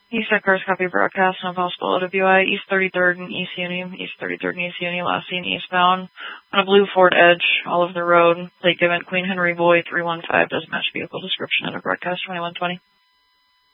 East Side Cars copy broadcast on possible OWI, East 33rd and East Union, East 33rd and East Union, last seen eastbound on a blue Ford Edge, all over the road, late given Queen Henry Boy 315, doesn't match vehicle description at a broadcast 2120.